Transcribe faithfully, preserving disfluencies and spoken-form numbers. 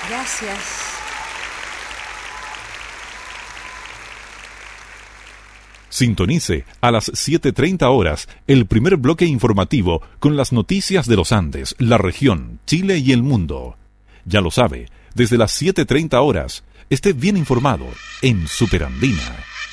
Gracias. Sintonice a las siete treinta horas el primer bloque informativo con las noticias de los Andes, la región, Chile y el mundo. Ya lo sabe, desde las siete treinta horas, esté bien informado en Superandina.